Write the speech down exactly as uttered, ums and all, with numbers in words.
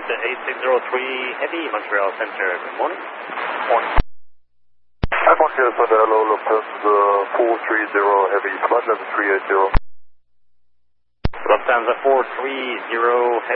Lufthansa eight six zero three Heavy, Montreal Center. Good morning. Morning. Hi, Montreal Center. Hello, Lufthansa four three zero Heavy, flight level three eight zero. Lufthansa four three zero Heavy.